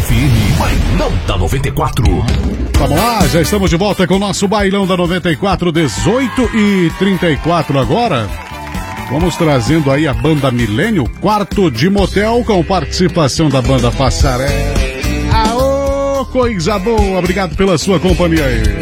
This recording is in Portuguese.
FM, Bailão da 94. Vamos lá, já estamos de volta com o nosso Bailão da 94, 18h34 agora. Vamos trazendo aí a banda Milênio, Quarto de Motel, com participação da banda Passaré. Aô, coisa boa, obrigado pela sua companhia aí.